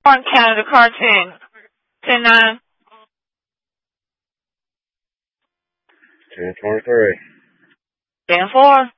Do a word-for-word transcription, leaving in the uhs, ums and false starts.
On Canada car ten. ten nine. ten twenty-three. ten four.